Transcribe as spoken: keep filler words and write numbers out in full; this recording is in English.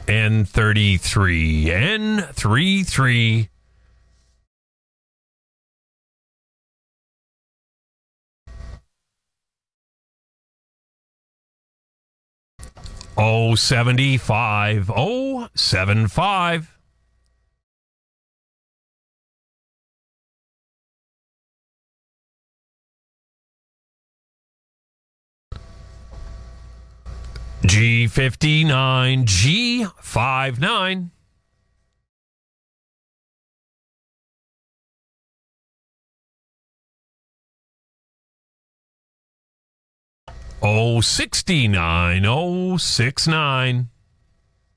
N thirty-three. N thirty-three. Oh, seventy-five. Oh, seventy-five. G fifty-nine. G fifty-nine. Oh, sixty-nine. Oh, sixty-nine.